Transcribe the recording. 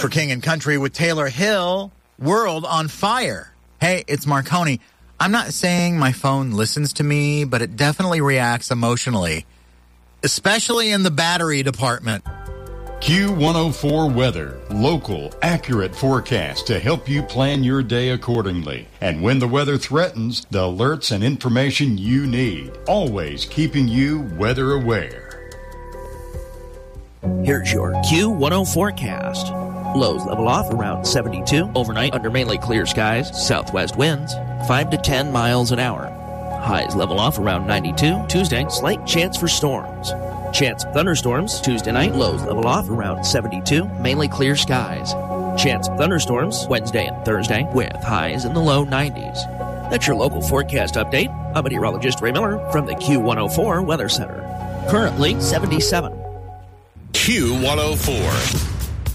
For King and Country with Taylor Hill, World on Fire. Hey, it's Marconi. I'm not saying my phone listens to me, but it definitely reacts emotionally, especially in the battery department. Q104 Weather. Local, accurate forecast to help you plan your day accordingly. And when the weather threatens, the alerts and information you need. Always keeping you weather aware. Here's your Q10 forecast. Lows level off around 72. Overnight under mainly clear skies. Southwest winds 5 to 10 miles an hour. Highs level off around 92. Tuesday, slight chance for storms. Chance of thunderstorms Tuesday night. Lows level off around 72. Mainly clear skies. Chance of thunderstorms Wednesday and Thursday with highs in the low 90s. That's your local forecast update. I'm meteorologist Ray Miller from the Q104 Weather Center. Currently 77. Q104.